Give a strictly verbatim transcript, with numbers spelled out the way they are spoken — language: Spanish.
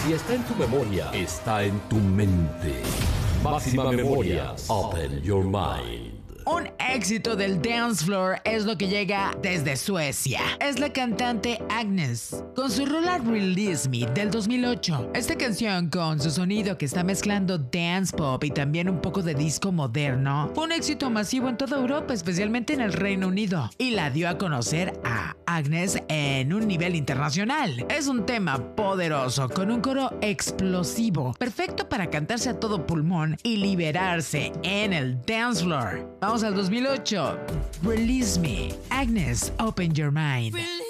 Si está en tu memoria, está en tu mente. Máxima Memorias. Open your mind. Un éxito del dance floor es lo que llega desde Suecia. Es la cantante Agnes, con su rola Release Me del dos mil ocho. Esta canción, con su sonido que está mezclando dance pop y también un poco de disco moderno, fue un éxito masivo en toda Europa, especialmente en el Reino Unido, y la dio a conocer a Agnes en un nivel internacional. Es un tema poderoso, con un coro explosivo, perfecto para cantarse a todo pulmón y liberarse en el dance floor. Vamos al dos mil ocho. Release Me. Agnes, Open Your Mind.